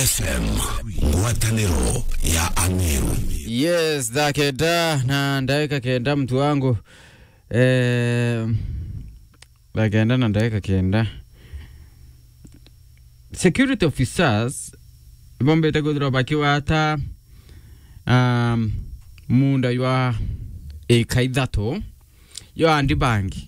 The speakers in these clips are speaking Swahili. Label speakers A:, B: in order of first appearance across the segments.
A: FM ngwataniro ya Ameru.
B: Yes, dakeda na ndaika kenda mtu wangu. Dakenda na ndaika kenda. Security officers bombe tegudro bakiwa hata munda ywa kaidhato yo andi bangi.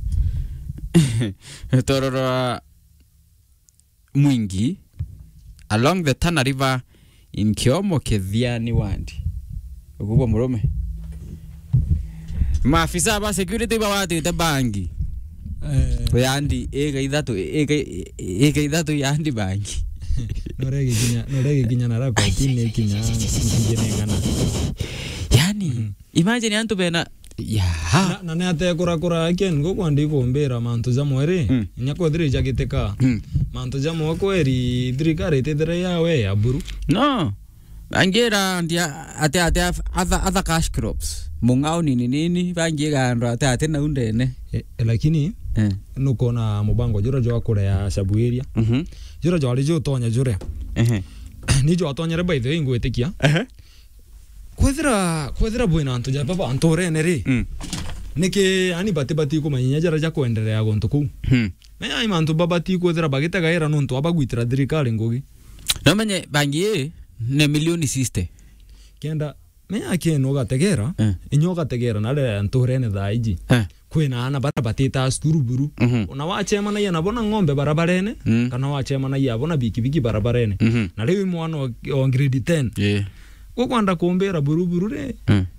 B: Tororo mwingi along the Tana River in Kiomo Kethiani Wandi. Ukubwa murome. Maafisa ba security ba watu te bangi. Yandi ega idatu yandi bangi.
C: Norege kinya nara kwa kine kinya ngana.
B: Yani imagine antu bena ya
C: na ne ate kura again go kwandi kombera mantu jamwere nyako thiri jagiteka mantu jamwa kweri thirikari tethera yawe ya buru
B: no angera ndia ate other cash crops mungao nini bangiga ndo ate na undene
C: lakini nukona mubango jura jwa kure ya shabuiria jura jwa lijo tonya jure ni jwa tonya re by the way ngwetikia kwethira bwina antu ja baba antorene ri niki ani bati kumanya jara ja kuendelea gontu ku me ai mantu babati kwethira bagita gaira nontu abagwitira thirikari ngugi
B: no menye bangi ne milioni siste
C: kenda me akeno gategera inyo gategera nale antorene thaiji kwina ana batita skuruburu ona wachema na yana bona ngombe barabarene kana wachema na ya bona bikibiki barabarene na lewi mwana wa grade 10 kwanda kuombera buruburu re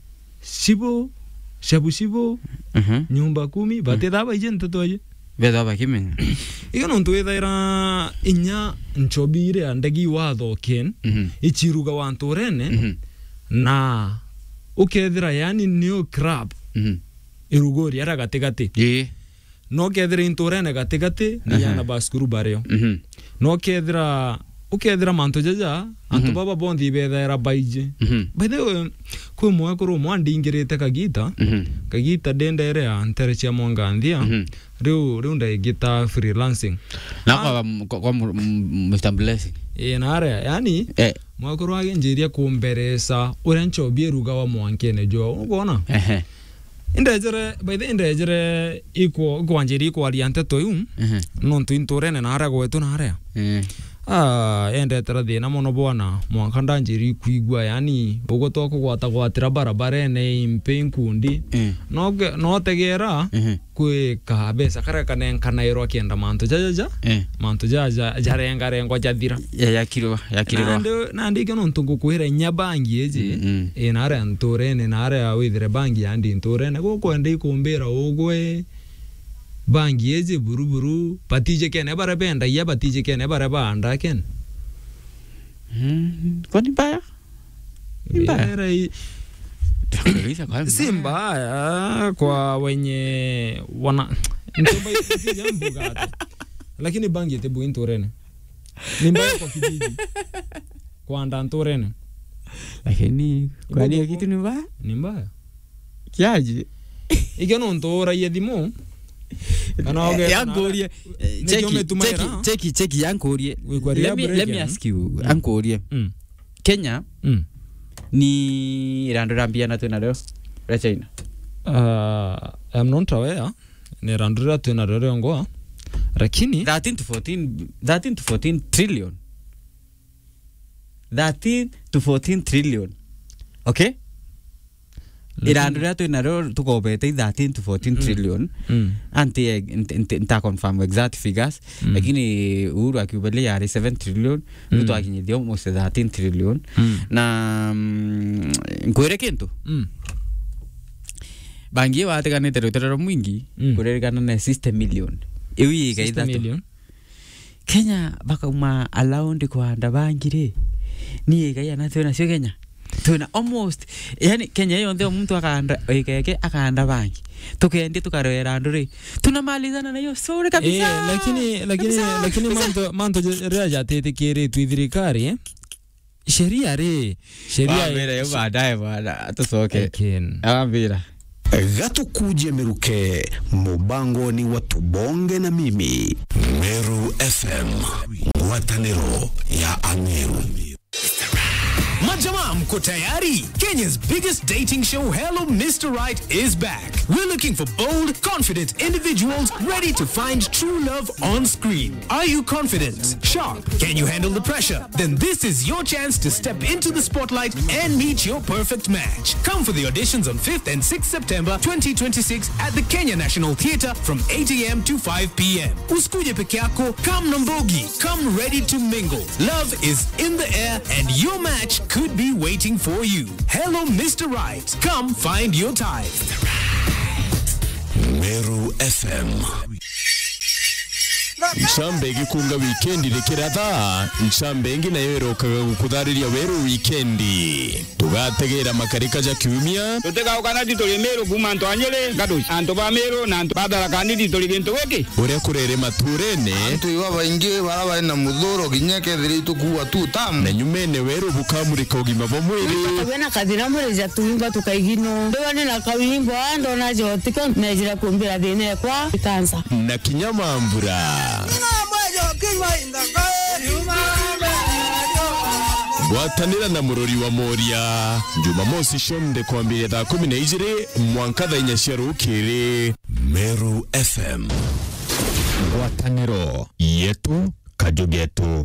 C: shabu nyumba 10 batethaba ije ntotoje
B: bethaba kimenya
C: iyo nontu ethaira inya nchobire andegi watho ken ichiruga wantorene na ukethira yani new crab irugori ara gategate no kethira intorene gategate ni yana baskuru bareo no ukethira manto jaja antu baba bondi bethaira baije by the way kwe mwakuru mwandingirite kagita dendere ya ntere cia mwanganthia riu ndaigita freelancing
B: na kwa Mr. Blessing
C: na area yani mwakuru agenjiria kumberesa urencho bieruga wa mwankene jo ubona indejere by the indejere iko kwanjiri ko aliante toyu nontu intorene na area gwetu na area ende tarathina muno bwana mwankanda njiri kuigwa yani ugoto kugwatira barabarene impe nkundi no tegera kwe kabesa kareka kana iro akienda mantu jaja mantu jaja jarenga jathira
B: yakirwa
C: na ndike no ntungu kuhira nyabangi eje enara ntorene na ara withire bangi andi ntorene goko ende ikumbira ugwe bangi eje buruburu patije kene bara benda ya patije kene bara banda ken
B: kwani baya
C: Simba kwa wenye wana ntomba itija mbuga lakini bangi tebu intorene ni mbaya kwa kijiji kwa anda ntorene
B: lakini kwani kitu ni mbaya kiaje
C: igano ntora yedimo
B: yangorie cheki yangorie let me ask you yangorie Kenya ni rando rambiana tu na leo ra China
C: I'm not aware ni rando tu na leo ngoa lakini
B: 13 to 14 trillion 13 to 14 trillion okay irandura tu naro tukobete 13 to 14 trillion anti nta confirm exact figures lakini Uhuru akibali yari 7 trillion mtu akinyidio almost 13 trillion na ngwere kintu bangi wa atekane terotero mwingi kurerekana na 60 million ewi gaida tu Kenya bakauma allowed kuanda bangire ni gaya na tena sio Kenya tuna almost yani Kenya yonde mtu akaanda bangi tukeende tukarera nduri tunamalizana na hiyo sore kabisa
C: lakini manto reja tete kire tuidhirikari sheria
B: mbere baadaye bwana tusoke ambira
A: gatukuje meruke mubango ni watubonge na mimi Meru FM ngwataniro ya Ameru.
D: Uko tayari? Kenya's biggest dating show, Hello Mr. Right, is back. We're looking for bold, confident individuals ready to find true love on screen. Are you confident? Sharp? Can you handle the pressure? Then this is your chance to step into the spotlight and meet your perfect match. Come for the auditions on 5th and 6th September 2026 at the Kenya National Theatre from 8 a.m. to 5 p.m. Uskuje peke yako, come Nambogi. Come ready to mingle. Love is in the air and your match could be waiting for you. Hello Mr. Right. Come find your type.
A: Meru FM.
E: Nchambe gikunga weekendi rekiratha nchambe na yero kugukudhariria weru weekendi tugategera makarika ja kiumia
F: tutega ukanati tuli Meru kuma anto anyele gadoshi anto ba Meru na anto badala kanidi tuli bintu weki
E: uria kurere maturene
G: anto iwa baingi baraba na mudhoro ginyeke thiritu kuwa tu tam
E: na nyumene weru bukamurika ugima bo mwiri
H: kabena kadira muri ja tuimba tukaigino ndewane na kawimbo ando na jotika mejira kumbira dine kwa kansa
E: na kinyamambura Gwatanira na murori wa Moria Jumamosi shonde kuambia thaa 12 mwankatha inyashia rukiri
A: Meru FM.
E: Gwataniro yetu kajugetu.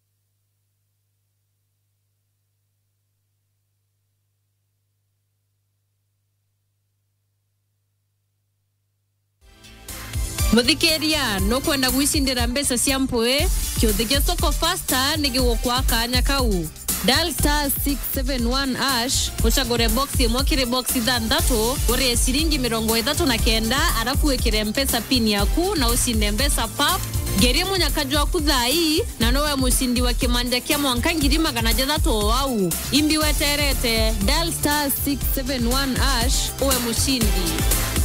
I: Muthikeria no kwenda gwicindira mbeca cia mpwe kiuthige soko faster nigigukwa kanya kau dial *671# uchagure box imwe kiri box ithanthatu urie ciringi 39 arafu wikire mpesa pin yaku na ucinde mbeca pap gerie munyakaju waku thai na nowe mucindi wa kimanja kia mwanka 600 wau imbi weterete dial *671# uwe mucindi.